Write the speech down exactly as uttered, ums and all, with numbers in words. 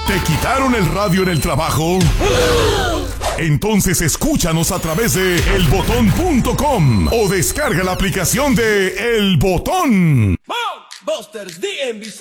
¿Te quitaron el radio en el trabajo? Entonces escúchanos a través de el botón punto com o descarga la aplicación de El Botón. Busters D M V